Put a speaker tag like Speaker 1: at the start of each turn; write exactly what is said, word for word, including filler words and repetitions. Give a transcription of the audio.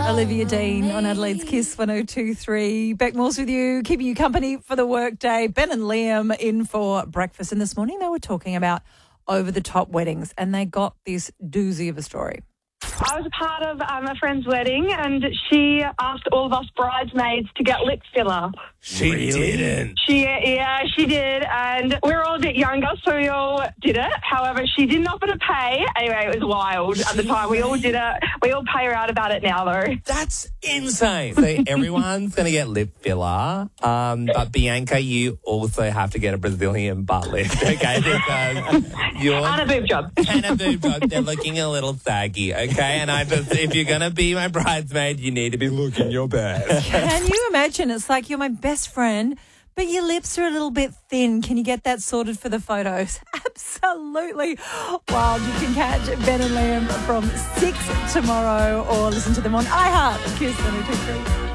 Speaker 1: Olivia Dean on Adelaide's Kiss one oh two three. Beck Morse with you, keeping you company for the workday. Ben and Liam in for breakfast. And this morning they were talking about over-the-top weddings and they got this doozy of a story.
Speaker 2: I was a part of um, a friend's wedding and she asked all of us bridesmaids to get lip filler.
Speaker 3: She really? didn't.
Speaker 2: She, yeah, she did. And we were all a bit younger, so we all did it. However, she didn't offer to pay. Anyway, it was wild at the time. We all did it. We all pay her out about it now, though.
Speaker 3: That's insane. So everyone's going to get lip filler. Um, but Bianca, you also have to get a Brazilian butt lift, okay? Because you're...
Speaker 2: And a boob job.
Speaker 3: And a boob job. They're looking a little saggy, okay? And I just, if you're going to be my bridesmaid, you need to be looking your best.
Speaker 1: Can you imagine? It's like you're my best friend, but your lips are a little bit thin. Can you get that sorted for the photos? Absolutely. Wild. You can catch Ben and Liam from six tomorrow or listen to them on iHeart. Kiss one oh two three.